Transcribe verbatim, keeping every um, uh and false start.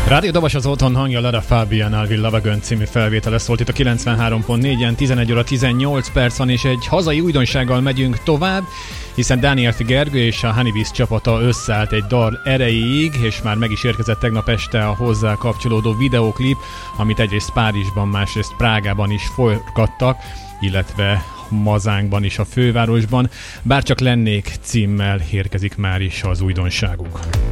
Rádió Dobos az otthon hangja, Lara Fabiannal Will Love Again című felvétele szólt itt a kilencvenhárom pont négyen, tizenegy óra tizennyolc perc van, és egy hazai újdonsággal megyünk tovább, hiszen Dánielfi Gergő és a Honeybees csapata összeállt egy dal erejéig, és már meg is érkezett tegnap este a hozzá kapcsolódó videóklip, amit egyrészt Párizsban, másrészt Prágában is forgattak, illetve Mazánkban is, a fővárosban. Bárcsak lennék címmel érkezik már is az újdonságuk.